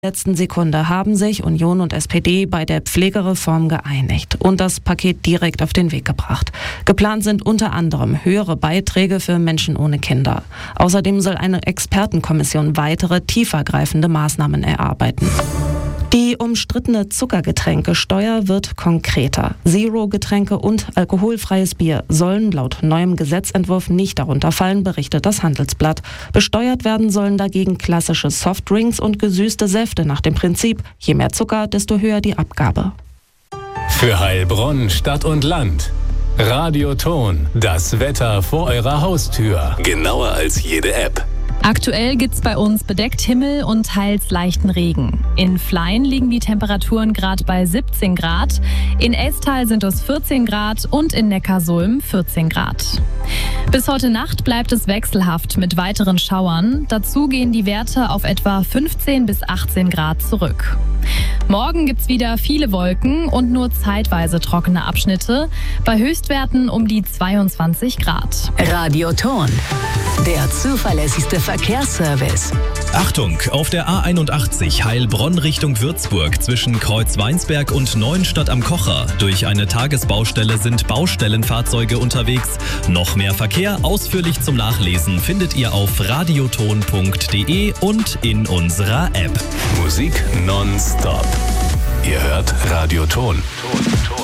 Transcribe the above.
Letzten Sekunde haben sich Union und SPD bei der Pflegereform geeinigt und das Paket direkt auf den Weg gebracht. Geplant sind unter anderem höhere Beiträge für Menschen ohne Kinder. Außerdem soll eine Expertenkommission weitere tiefergreifende Maßnahmen erarbeiten. Die umstrittene Zuckergetränkesteuer wird konkreter. Zero-Getränke und alkoholfreies Bier sollen laut neuem Gesetzentwurf nicht darunter fallen, berichtet das Handelsblatt. Besteuert werden sollen dagegen klassische Softdrinks und gesüßte Säfte nach dem Prinzip, je mehr Zucker, desto höher die Abgabe. Für Heilbronn, Stadt und Land. Radioton, das Wetter vor eurer Haustür. Genauer als jede App. Aktuell gibt's bei uns bedeckt Himmel und teils leichten Regen. In Flein liegen die Temperaturen gerade bei 17 Grad, in Elstal sind es 14 Grad und in Neckarsulm 14 Grad. Bis heute Nacht bleibt es wechselhaft mit weiteren Schauern. Dazu gehen die Werte auf etwa 15 bis 18 Grad zurück. Morgen gibt's wieder viele Wolken und nur zeitweise trockene Abschnitte, bei Höchstwerten um die 22 Grad. Radioton, der zuverlässigste Verkehrsservice. Achtung, auf der A81 Heilbronn Richtung Würzburg zwischen Kreuzweinsberg und Neuenstadt am Kocher. Durch eine Tagesbaustelle sind Baustellenfahrzeuge unterwegs. Noch mehr Verkehr ausführlich zum Nachlesen findet ihr auf radioton.de und in unserer App. Musik nonstop. Ihr hört Radioton.